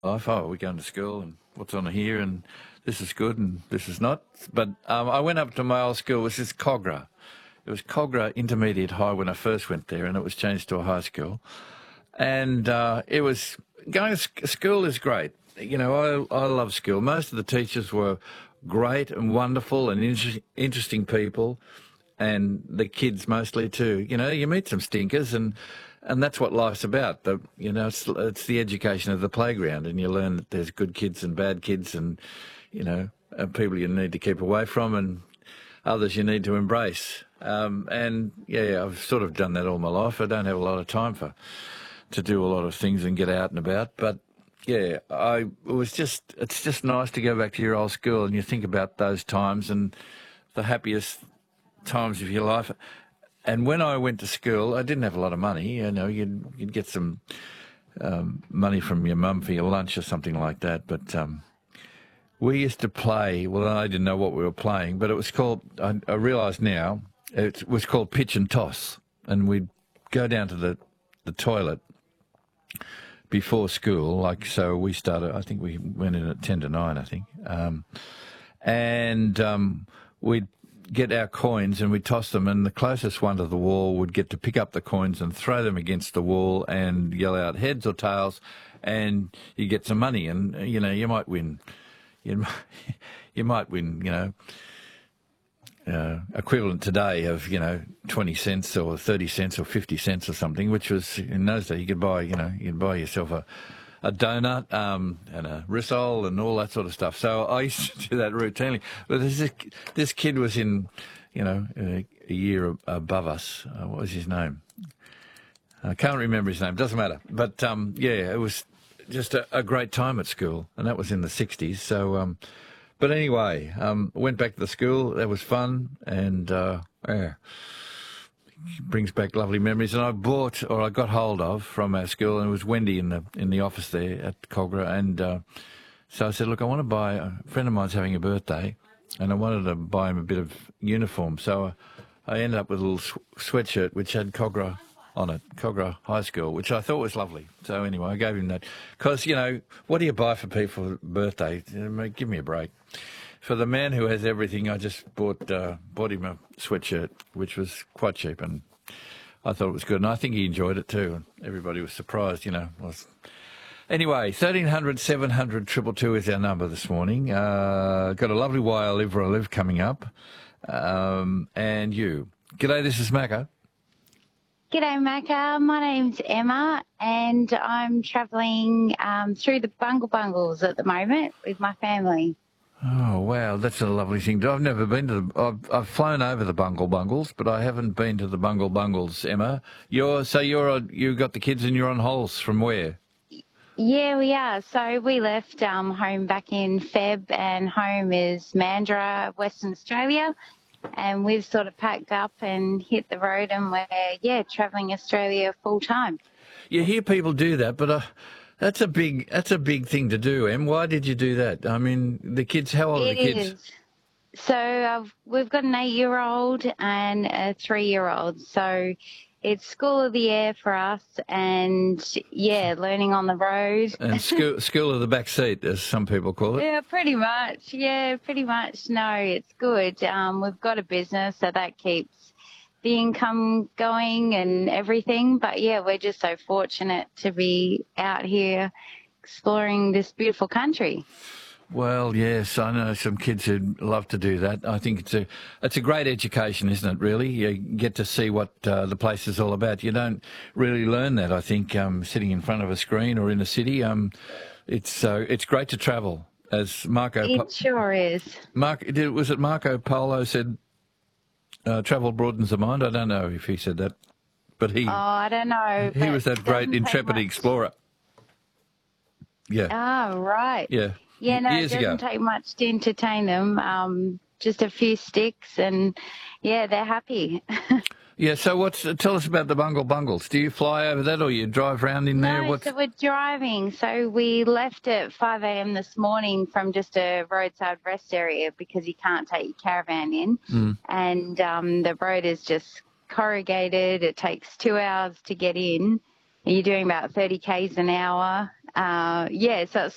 life. Oh, we're going to school and what's on here and this is good and this is not. But I went up to my old school. It was this Cogra. It was Cogra Intermediate High when I first went there, and it was changed to a high school. And it was going to school is great. You know, I love school. Most of the teachers were great and wonderful and interesting people, and the kids mostly too. You know, you meet some stinkers, and that's what life's about. It's the education of the playground, and you learn that there's good kids and bad kids, and people you need to keep away from, and others you need to embrace. I've sort of done that all my life. I don't have a lot of time to do a lot of things and get out and about, but yeah, it's just nice to go back to your old school and you think about those times and the happiest times of your life. And when I went to school, I didn't have a lot of money. You know, you'd get some money from your mum for your lunch or something like that. But we used to play. Well, I didn't know what we were playing, but it was called. I realise now it was called pitch and toss, and we'd go down to the toilet before school. Like so, we started. I think we went in at 10 to 9. I think, we'd get our coins and we'd toss them, and the closest one to the wall would get to pick up the coins and throw them against the wall and yell out heads or tails, and you get some money, and you might win. You might win. Equivalent today of 20 cents or 30 cents or 50 cents or something, which was in those days you could buy yourself a donut and a risol and all that sort of stuff. So I used to do that routinely. But this kid was in a year above us. What was his name? I can't remember his name. Doesn't matter. But it was just a great time at school, and that was in the 60s. So. But anyway, went back to the school. That was fun, and brings back lovely memories. And I got hold of from our school, and it was Wendy in the office there at Cogra. And so I said, look, I want to buy. A friend of mine's having a birthday, and I wanted to buy him a bit of uniform. So I ended up with a little sweatshirt which had Cogra on it, Cogra High School, which I thought was lovely. So anyway, I gave him that. Because, what do you buy for people for birthday? Give me a break. For the man who has everything, I just bought him a sweatshirt, which was quite cheap, and I thought it was good. And I think he enjoyed it too. And everybody was surprised, Anyway, 1300 700 222 is our number this morning. Got a lovely Why I Live Where I Live coming up. And you. G'day, this is Macca. G'day, Macca. My name's Emma, and I'm travelling through the Bungle Bungles at the moment with my family. Oh, wow, that's a lovely thing. I've never been to I've flown over the Bungle Bungles, but I haven't been to the Bungle Bungles, Emma. You got the kids and you're on Holes from where? Yeah, we are. So we left home back in Feb, and home is Mandurah, Western Australia. And we've sort of packed up and hit the road, and we're, travelling Australia full time. You hear people do that, but that's a big thing to do, Em. Why did you do that? I mean, the kids, how old are the kids? It is. So we've got an 8-year-old and a 3-year-old. So it's school of the air for us, and learning on the road. And school of the back seat, as some people call it. Yeah, pretty much. Yeah, pretty much. No, it's good. We've got a business, so that keeps the income going and everything. But we're just so fortunate to be out here exploring this beautiful country. Well, yes, I know some kids who'd love to do that. I think it's a great education, isn't it, really? You get to see what the place is all about. You don't really learn that, I think, sitting in front of a screen or in a city. It's great to travel, as Marco... It sure is. Was it Marco Polo said, travel broadens the mind? I don't know if he said that, but he... Oh, I don't know. He was that great intrepid explorer. Yeah. Oh, right. Yeah. Yeah, no, it doesn't take much to entertain them. Just a few sticks, and they're happy. Yeah. So tell us about the Bungle Bungles. Do you fly over that, or you drive around in there? No, so we're driving. So we left at 5 a.m. this morning from just a roadside rest area because you can't take your caravan in, and the road is just corrugated. It takes 2 hours to get in. You're doing about 30 k's an hour. So it's